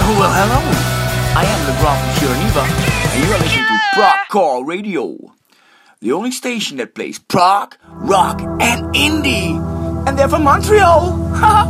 Well, hello. I am LeGrand from Geneva, and you are listening to Progcore Radio, the only station that plays prog, rock, and indie. And they're from Montreal.